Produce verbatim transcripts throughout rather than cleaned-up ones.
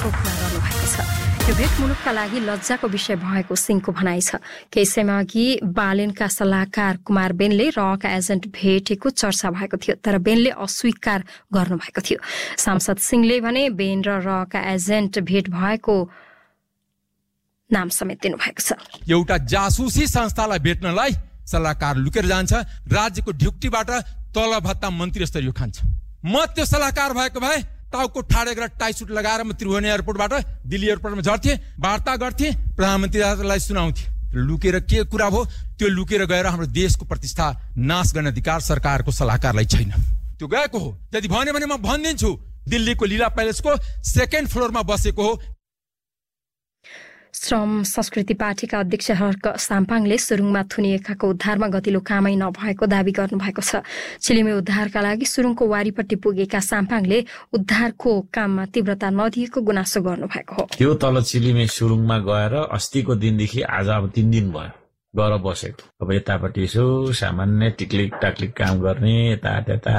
घोषणा गर्नुभएको छ। यो भेट मुलुकका लागि लज्जाको विषय भएको सिंहको भनाइ छ। केही समय अघि बालेनका सल्लाहकार कुमार बेनले रका एजेन्ट भेटेको चर्चा भएको थियो, तर बेनले अस्वीकार गर्नुभएको थियो। सांसद सिंहले भने बेन र रका एजेन्ट भेट भएको नाम समेत दिनुभएको छ। एउटा जासुसी संस्थालाई भेट्नलाई सल्लाहकार लुकेर जान्छ, राज्यको ढुक्टीबाट तल भत्ता मन्त्री स्तरीय खान्छ। म त्यो सल्लाहकार भएको भए टाउको ठाडे गरेर टाई सुट लगाएर म त्रिभुवन एयरपोर्टबाट दिल्ली एयरपोर्टमा झर्थेँ, वार्ता गर्थेँ, प्रधानमन्त्रीलाई सुनाउँथेँ। लुकेर के कुरा हो, त्यो लुकेर गएर हाम्रो देशको प्रतिष्ठा नाश गर्ने अधिकार सरकारको सल्लाहकारलाई छैन। त्यो गएको हो। यदि भन्यो भने म भनिदिन्छु, दिल्लीको लीला प्यालेसको सेकेन्ड फ्लोरमा बसेको हो। श्रम संस्कृति पार्टीका अध्यक्ष हर्क साम्पाङले सुरुङमा थुनिएकाको उद्धारमा गतिलो कामै नभएको दावी गर्नुभएको छ। चिलिमे उद्धारका लागि सुरुङको वारीपट्टि पुगेका साम्पाङले उद्धारको काममा तीव्रता नदिएको गुनासो गर्नुभएको हो। त्यो तल चिलिमे सुरुङमा गएर अस्तिको दिनदेखि आज अब तीन दिन भयो गएर बसेको। अब यतापट्टि यसो सामान्य टिक्लिक टाक्लिक काम गर्ने, यता त्यता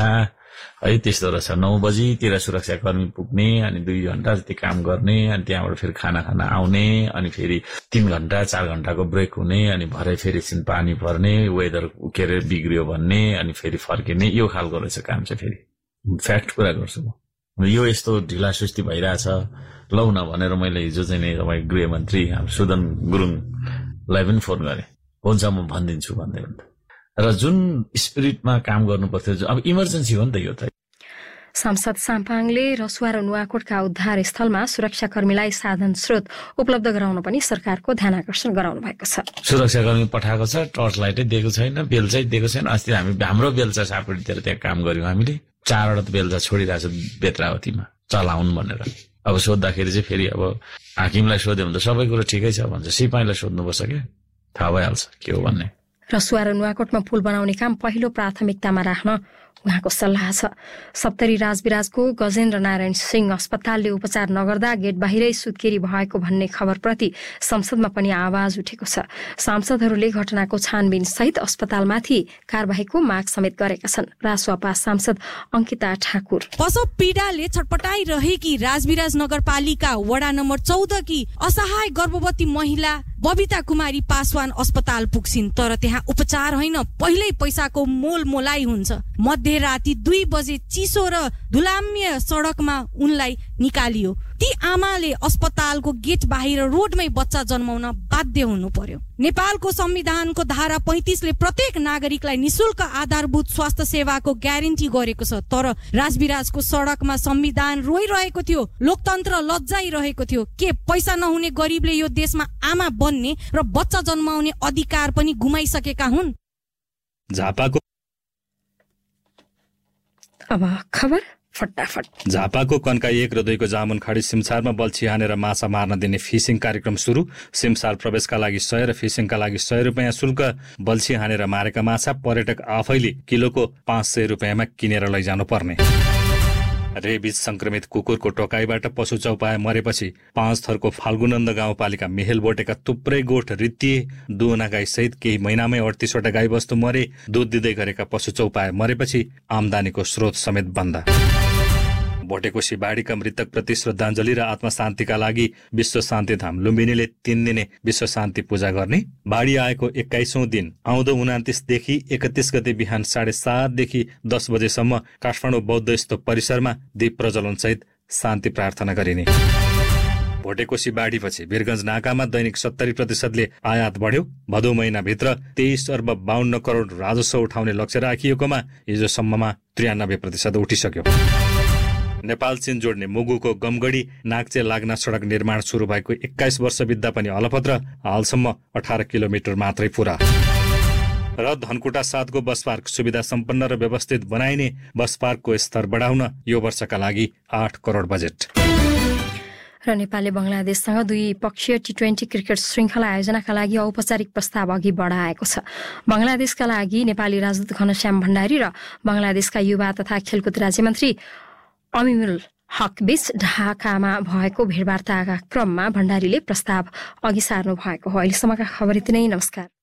है त्यस्तो रहेछ। नौ बजीतिर सुरक्षाकर्मी पुग्ने, अनि दुई घण्टा जति काम गर्ने, अनि त्यहाँबाट फेरि खाना खाना आउने, अनि फेरि तीन घण्टा चार घण्टाको ब्रेक हुने, अनि भरे फेरि एकछिन पानी पर्ने, वेदर के अरे बिग्रियो भन्ने, अनि फेरि फर्किने, यो खालको रहेछ काम चाहिँ। फेरि फ्याक्ट कुरा गर्छु म, यो यस्तो ढिला सुस्ती भइरहेछ लौ न भनेर मैले हिजो चाहिँ नै तपाईँ गृहमन्त्री सुदन गुरुङलाई पनि फोन गरेँ, हुन्छ म भनिदिन्छु भन्दै। र जुन स्पिरिटमा काम गर्नुपर्थ्यो, अब इमर्जेन्सी हो नि त यो त। सांसद साम्पाङले रसुवा र नुवाकोटका उद्धार स्थलमा सुरक्षाकर्मीलाई साधन स्रोत उपलब्ध गराउन पनि सरकारको ध्यान आकर्षण गराउनु भएको छ। सुरक्षाकर्मी पठाएको छ, टर्च लाइटै दिएको छैन, बेलचा दिएको छैन। अस्ति हामी हाम्रो बेलचा सापटीतिर त्यहाँ काम गर्यौँ हामीले, चारवटा बेलचा छोडिरहेको छ बेत्रावतीमा चलाउनु भनेर। अब सोद्धाखेरि चाहिँ फेरि अब हाकिमलाई सोध्यो भने त सबै कुरो ठिकै छ भन्छ, सिपाहीलाई सोध्नुपर्छ क्या, थाहा भइहाल्छ के हो भन्ने। रसुवा र नुवाकोटमा पुल बनाउने काम पहिलो प्राथमिकतामा राख्न उहाँको सल्लाह छ। सप्तरी राजविराजको गजेन्द्र नारायण सिंह अस्पतालले उपचार नगर्दा गेट बाहिरै सुत्केरी भएको भन्ने खबरप्रति संसदमा पनि आवाज उठेको छ। सांसदहरूले घटनाको छानबिन सहित अस्पतालमाथि कारबाहीको माग समेत गरेका छन्। रासोपा सांसद अंकिता ठाकुर प्रसव पीडाले छटपटाइरहेकी राजविराज नगरपालिका वडा नम्बर चौध की असहाय गर्भवती महिला बबिता कुमारी पासवान अस्पताल पुग्छिन्, तर त्यहाँ उपचार होइन पहिल्यै पैसाको मोल मोलाई हुन्छ। मध्यराती दुई बजे चिसो र धुलाम्य सडकमा उनलाई निकालियो। ती आमाले अस्पतालको गेट बाहिर रोडमै बच्चा जन्माउन बाध्य हुनु पर्यो। नेपालको संविधानको धारा पैंतीसले प्रत्येक नागरिकलाई निशुल्क आधारभूत स्वास्थ्य सेवाको ग्यारेन्टी गरेको छ, तर राजविराजको सडकमा संविधान रोइरहेको थियो, लोकतन्त्र लज्जाइरहेको थियो। के पैसा नहुने गरिबले यो देशमा आमा बन्ने र बच्चा जन्माउने अधिकार पनि गुमाइसकेका हुन्? झापाको अब खबर फटाफट। झापाको कन्काई एक र दुईको जामुन खाडी सिमसारमा बल्छी हानेर माछा मार्न दिने फिसिङ कार्यक्रम सुरु। सिमसार प्रवेशका लागि सय र फिसिङका लागि सय रुपियाँ शुल्क। बल्छी हानेर मारेका माछा पर्यटक आफैले किलोको पाँच सय रुपियाँमा किनेर लैजानु पर्ने। रेबिज संक्रमित कुकुरको टोकाइबाट पशु चौपाया मरेपछि पाँच थरको फाल्गुनन्द गाउँपालिका मेहेलबोटेका थुप्रै गोठ रित्तिए। दुहुना गाई सहित केही महिनामै अडतिसवटा गाईबस्तु मरे। दुध दिँदै गरेका पशु चौपाया मरेपछि आमदानीको स्रोत समेत बन्द। भोटेकोशी बाढीका मृतकप्रति श्रद्धाञ्जली र आत्मशान्तिका लागि विश्व शान्ति धाम लुम्बिनीले तीन दिने विश्व शान्ति पूजा गर्ने। बाढी आएको एक्काइसौं दिन आउँदो उनातिसदेखि एकतिस गते बिहान साढे सातदेखि दस बजेसम्म काठमाडौँ बौद्ध स्तूप परिसरमा दीप प्रज्वलन सहित शान्ति प्रार्थना गरिने। भोटेकोशी बाढीपछि वीरगञ्ज नाकामा दैनिक सत्तरी प्रतिशतले आयात बढ्यो। भदौ महिनाभित्र तेइस अर्ब बाहन्न करोड राजस्व उठाउने लक्ष्य राखिएकोमा हिजोसम्ममा त्रियानब्बे प्रतिशत उठिसक्यो। नेपाल चीन जोड्ने मुगुको गमगढी नाक्चे लाग्ना सडक निर्माण सुरु भएको एक्काइस वर्ष बित्दा पनि अलपत्र, हालसम्म अठार किलोमिटर मात्रै पुरा। र धनकुटा सातको बस पार्क सुविधा सम्पन्न र व्यवस्थित बनाइने। बस पार्कको स्तर बढाउन यो वर्षका लागि आठ करोड बजेट। र नेपालले बंगलादेशसँग दुई पक्षीय टी ट्वेन्टी क्रिकेट श्रृङ्खला आयोजनाका लागि औपचारिक प्रस्ताव अघि बढाएको छ। बंगलादेशका लागि नेपाली राजदूत घनश्याम भण्डारी र बंगलादेशका युवा तथा खेलकुद राज्यमन्त्री अमिमुल हक बीच ढाकामा भएको भेटवार्ताका क्रममा भण्डारीले प्रस्ताव अघि सार्नु भएको हो। अहिलेसम्मका खबर यति नै। नमस्कार।